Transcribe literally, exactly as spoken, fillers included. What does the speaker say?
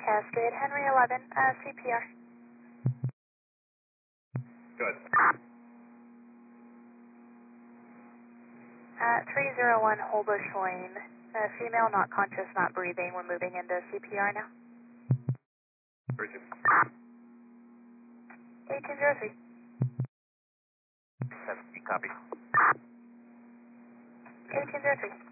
Cascade, Henry eleven, uh, C P R. Good. Uh, three zero one Holbush Lane, uh, female, not conscious, not breathing. We're moving into C P R now. Bridget. eighteen zero three. seventeen, copy. eighteen zero three.